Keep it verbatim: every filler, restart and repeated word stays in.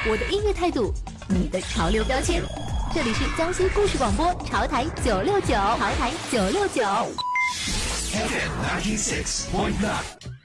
我的音乐态度，你的潮流标签。这里是江苏故事广播潮台九六九，潮台九六九。 F M ninety six point nine。